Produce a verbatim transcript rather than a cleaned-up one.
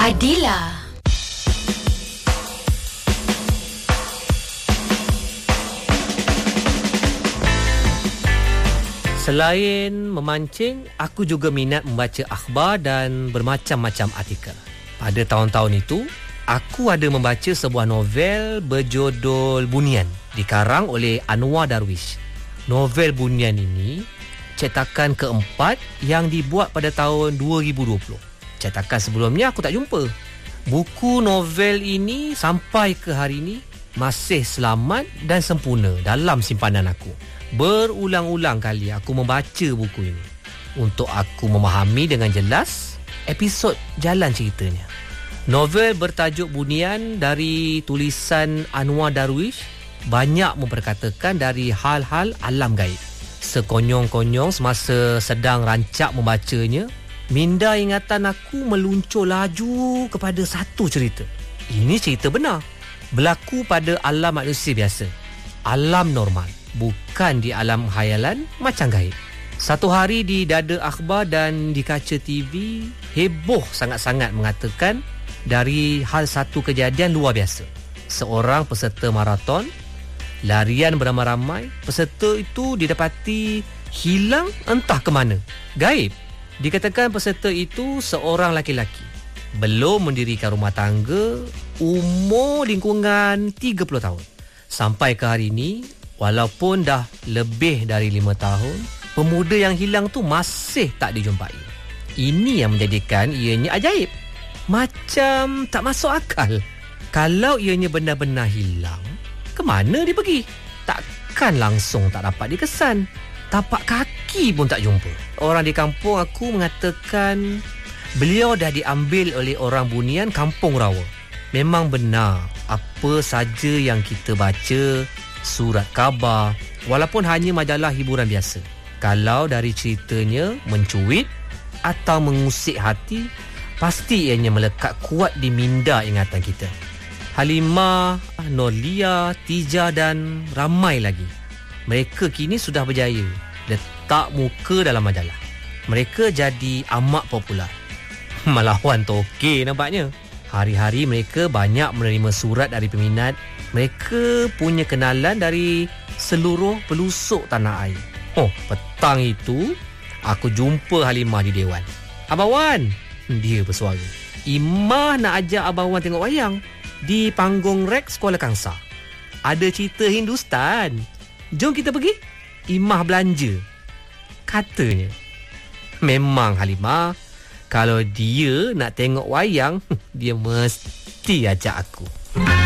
Adila. Selain memancing, aku juga minat membaca akhbar dan bermacam-macam artikel. Pada tahun-tahun itu, aku ada membaca sebuah novel berjudul Bunian, dikarang oleh Anwar Darwish. Novel Bunian ini cetakan keempat yang dibuat pada tahun dua ribu dua puluh. Cetakan sebelumnya aku tak jumpa. Buku novel ini sampai ke hari ini masih selamat dan sempurna dalam simpanan aku. Berulang-ulang kali aku membaca buku ini untuk aku memahami dengan jelas episod jalan ceritanya. Novel bertajuk Bunian dari tulisan Anwar Darwish banyak memperkatakan dari hal-hal alam gaib. Sekonyong-konyong semasa sedang rancak membacanya, minda ingatan aku meluncur laju kepada satu cerita. Ini cerita benar, berlaku pada alam manusia biasa, alam normal, bukan di alam khayalan macam gaib. Satu hari di dada akhbar dan di kaca T V, heboh sangat-sangat mengatakan dari hal satu kejadian luar biasa. Seorang peserta maraton larian beramai-ramai, peserta itu didapati hilang entah ke mana, gaib. Dikatakan peserta itu seorang laki-laki, belum mendirikan rumah tangga, umur lingkungan tiga puluh tahun. Sampai ke hari ini, walaupun dah lebih dari lima tahun, pemuda yang hilang tu masih tak dijumpai. Ini yang menjadikan ianya ajaib. Macam tak masuk akal. Kalau ianya benar-benar hilang, ke mana dia pergi? Takkan langsung tak dapat dikesan. Tapak kaki pun tak jumpa. Orang di kampung aku mengatakan beliau dah diambil oleh orang Bunian Kampung Rawa. Memang benar apa saja yang kita baca, surat khabar, walaupun hanya majalah hiburan biasa, kalau dari ceritanya mencuit atau mengusik hati, pasti ianya melekat kuat di minda ingatan kita. Halimah, Norlia, Tija dan ramai lagi, mereka kini sudah berjaya letak muka dalam majalah. Mereka jadi amat popular. Melawan toke nampaknya. Hari-hari mereka banyak menerima surat dari peminat. Mereka punya kenalan dari seluruh pelusuk tanah air. Oh, petang itu aku jumpa Halimah di Dewan. Abang Wan, dia bersuara, Imah nak ajak Abang Wan tengok wayang di panggung Rex Kuala Kangsar. Ada cerita Hindustan. Jom kita pergi. Imah belanja, katanya. Memang Halimah, kalau dia nak tengok wayang, dia mesti ajak aku.